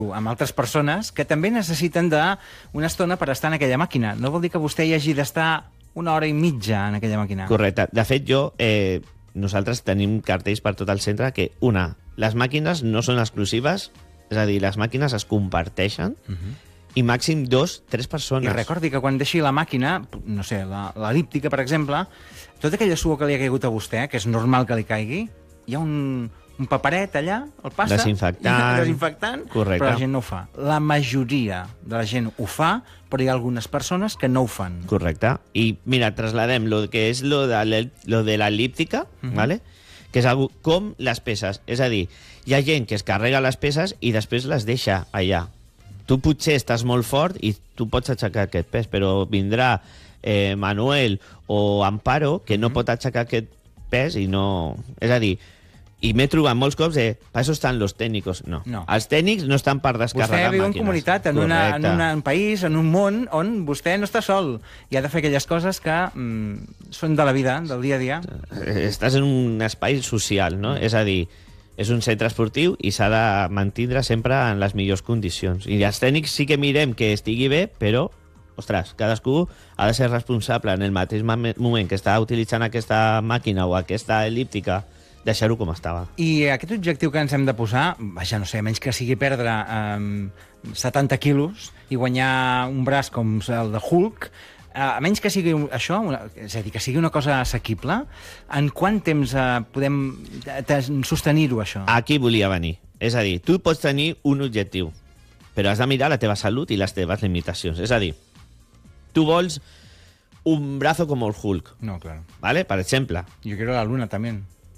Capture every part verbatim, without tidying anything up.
amb altres persones que també necessiten d'una estona per estar en aquella màquina. No vol dir que vostè hi hagi d'estar una hora i mitja en aquella màquina. Correcte. De fet, jo, eh, nosaltres tenim cartells per tot el centre que, una, les màquines no són exclusives, és a dir, les màquines es comparteixen, uh-huh. i màxim dos, tres persones. I recordi que quan deixi la màquina, no sé, l'elíptica, per exemple, tota aquella suor que li ha caigut a vostè, que és normal que li caigui, hi ha un, un paperet allà, el passa... Desinfectant. Desinfectant, correcte. Però la gent no ho fa. La majoria de la gent ho fa, però hi ha algunes persones que no ho fan. Correcte. I, mira, trasladem lo que és lo de, lo de l'elíptica, uh-huh. ¿vale? Que és algo com les peces. És a dir, hi ha gent que es carrega les peces i després les deixa allà. Tu potser estàs molt fort i tu pots aixecar aquest pes, però vindrà eh, Manuel o Amparo que no mm. pot aixecar aquest pes i no... És a dir, i m'he trobat molts cops de... Per això estan los tècnicos. No. no. Els tècnics no estan per descarregar màquines. Vostè viu en comunitat, en, una, en una, un país, en un món on vostè no està sol i ha de fer aquelles coses que mm, són de la vida, del dia a dia. Estàs en un espai social, no? Mm. És a dir, és un centre esportiu i s'ha de mantindre sempre en les millors condicions. I els tècnics sí que mirem que estigui bé, però, ostres, cadascú ha de ser responsable en el mateix moment que està utilitzant aquesta màquina o aquesta elíptica, deixar-ho com estava. I aquest objectiu que ens hem de posar, vaja, no sé, menys que sigui perdre eh, setanta quilos i guanyar un braç com el de Hulk, a menys que sigui això, una, és a dir, que sigui una cosa assequible, en quant temps eh, podem sostenir-ho, això? Aquí volia venir. És a dir, tu pots tenir un objectiu, però has de mirar la teva salut i les teves limitacions. És a dir, tu vols un brazo com el Hulk. No, claro. ¿Vale? Per exemple. Jo quiero la luna, també.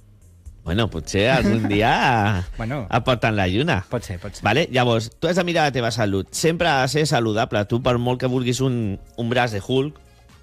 Bueno, potser algun dia bueno, aporten la lluna. Pot ser, pot ser. Vale? Llavors, tu has de mirar la teva salut. Sempre ha de ser saludable. Tu, per molt que vulguis un, un braç de Hulk,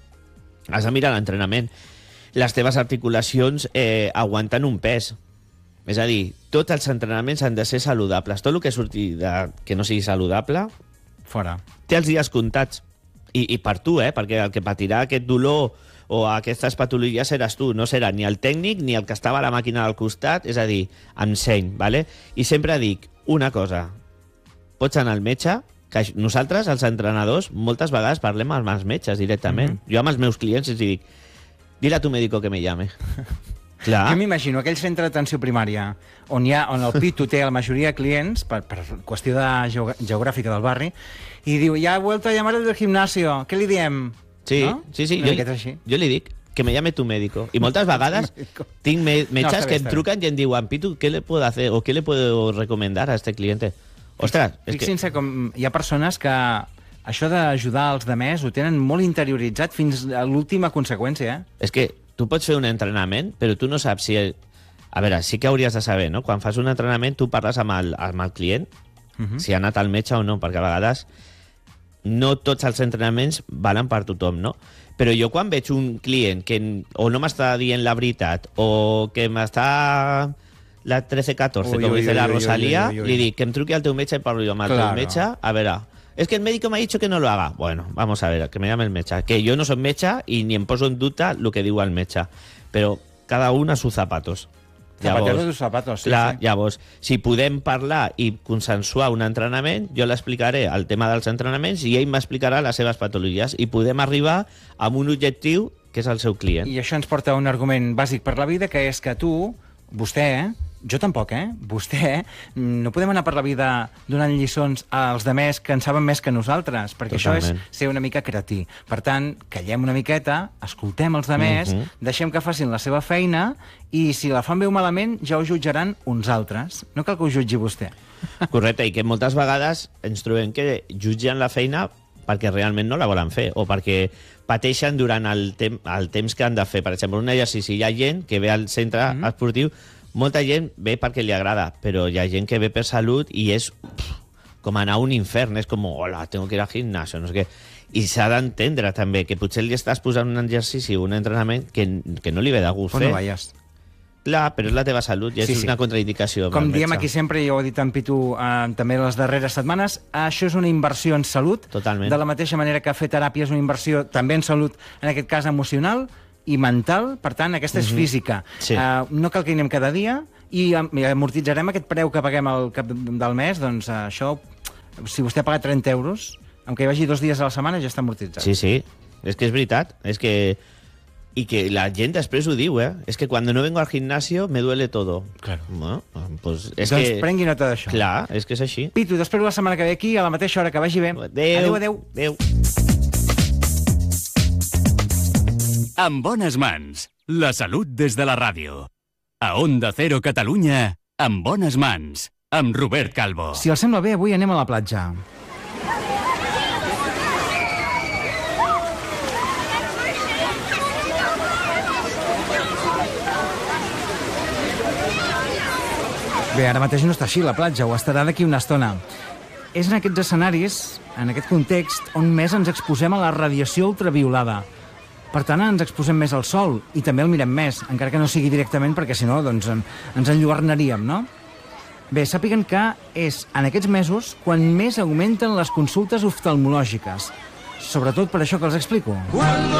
has de mirar l'entrenament. Les teves articulacions eh, aguanten un pes. És a dir, tots els entrenaments han de ser saludables. Tot el que surti de, que no sigui saludable... Fora. Té els dies comptats. I, i per tu, eh? Perquè el que patirà aquest dolor o aquestes patologies seràs tu, no serà ni el tècnic ni el que estava a la màquina al costat, és a dir, amb seny, ¿vale? I sempre dic una cosa, pots anar al metge, que nosaltres, els entrenadors, moltes vegades parlem amb els metges directament. Mm-hmm. Jo amb els meus clients els dic, dile a tu médico que me llame. Clar. Jo m'imagino aquell centre d'atenció primària on, hi ha, on el Pitu té la majoria de clients, per, per qüestió de geogràfica del barri, i diu, ja ha vuelto a llamar del gimnasio, què li diem? Sí, no? sí, sí. Jo, jo li dic que me llame tu médico. I moltes vegades tinc me metges no, que em truquen i em diuen, Pitu, ¿qué le puedo hacer o qué le puedo recomendar a este cliente? Ostres, és que... Fixin-se com hi ha persones que això d'ajudar els demés ho tenen molt interioritzat fins a l'última conseqüència. Eh? És que tu pots fer un entrenament, però tu no saps si... A veure, sí que hauries de saber, no? Quan fas un entrenament, tu parles amb el, amb el client, uh-huh. si ha anat al metge o no, perquè a vegades no tots els entrenaments valen per tothom, no? Però jo quan veig un client que o no m'està dient la veritat o que m'està la trece catorze, com dice la Rosalía, li dic que em truqui al teu metge i parlo jo amb el teu metge, a veure, es que el médico me ha dicho que no lo haga. Bueno, vamos a ver, que me llame el metge. Que jo no soc metge i ni em poso en dubte el que diu el metge. Però cada un a sus zapatos. Zapatero de sus zapatos, sí, clar, sí. Llavors, si podem parlar i consensuar un entrenament, jo l'explicaré el tema dels entrenaments i ell m'explicarà les seves patologies i podem arribar a un objectiu que és el seu client. I això ens porta a un argument bàsic per la vida, que és que tu, vostè, eh? Jo tampoc, eh? Vostè, no podem anar per la vida donant lliçons als demés que en saben més que nosaltres, perquè Totalment. Això és ser una mica cretí. Per tant, callem una miqueta, escoltem els demés, mm-hmm. deixem que facin la seva feina i si la fan bé o malament ja ho jutjaran uns altres. No cal que ho jutgi vostè. Correcte, i que moltes vegades ens trobem que jutgen la feina perquè realment no la volen fer o perquè pateixen durant el, tem el temps que han de fer. Per exemple, un exercici, hi ha gent que ve al centre mm-hmm. esportiu, molta gent ve perquè li agrada, però hi ha gent que ve per salut i és pff, com anar a un infern, és com, hola, tengo que ir al gimnasio, no sé què. I s'ha d'entendre també que potser li estàs posant un exercici o un entrenament que, que no li ve de gust fer. O no vayas. Clar, però és la teva salut i sí, és sí. una contraindicació. Com diem aquí sempre, i ho he dit en Pitu eh, també les darreres setmanes, això és una inversió en salut. Totalment. De la mateixa manera que fer teràpia és una inversió també en salut, en aquest cas emocional, i mental, per tant, aquesta és mm-hmm. física. Sí. Uh, no cal que hi anem cada dia i, i amortitzarem aquest preu que paguem al cap del mes, doncs uh, això si vostè ha pagat trenta euros, aunque hi vagi dos dies a la setmana, ja està amortitzat. Sí, sí, és que és veritat. És que... I que la gent després ho diu, eh? És que quan no vengo al gimnasio me duele todo. Claro. No? Pues és doncs que... prengui nota d'això. Clar, és que és així. Pitu, t'espero la setmana que ve aquí, a la mateixa hora, que vagi bé. Adéu. Adéu, adéu. Adéu. En bones mans, la salut des de la ràdio. A Onda Cero Catalunya, en bones mans, amb Robert Calvo. Si els sembla bé, avui anem a la platja. Bé, ara mateix no està així la platja, ho estarà d'aquí una estona. És en aquests escenaris, en aquest context, on més ens exposem a la radiació ultraviolada. Per tant, ens exposem més al sol i també el mirem més, encara que no sigui directament, perquè si no, doncs, ens enlluernaríem, no? Bé, sàpiguen que és en aquests mesos quan més augmenten les consultes oftalmològiques. Sobretot per això que els explico.